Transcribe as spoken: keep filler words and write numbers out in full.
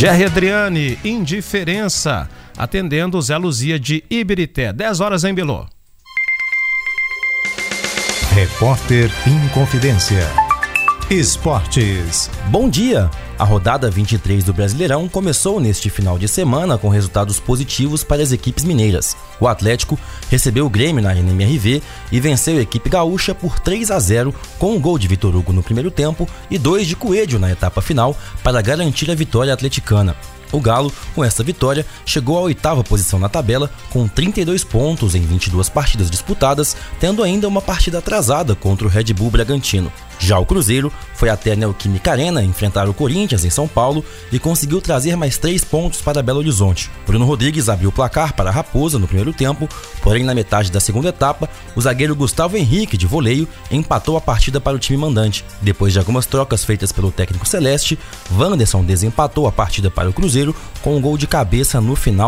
Gerry Adriane, Indiferença, atendendo Zé Luzia de Ibirité. dez horas em Bilô. Repórter Inconfidência. Esportes. Bom dia! A rodada vinte e três do Brasileirão começou neste final de semana com resultados positivos para as equipes mineiras. O Atlético recebeu o Grêmio na N M R V e venceu a equipe gaúcha por três a zero com um gol de Vitor Hugo no primeiro tempo e dois de Coelho na etapa final para garantir a vitória atleticana. O Galo, com essa vitória, chegou à oitava posição na tabela com trinta e dois pontos em vinte e duas partidas disputadas, tendo ainda uma partida atrasada contra o Red Bull Bragantino. Já o Cruzeiro foi até a Neoquímica Arena enfrentar o Corinthians em São Paulo e conseguiu trazer mais três pontos para Belo Horizonte. Bruno Rodrigues abriu o placar para a Raposa no primeiro tempo, porém na metade da segunda etapa, o zagueiro Gustavo Henrique, de voleio, empatou a partida para o time mandante. Depois de algumas trocas feitas pelo técnico celeste, Wanderson desempatou a partida para o Cruzeiro com um gol de cabeça no final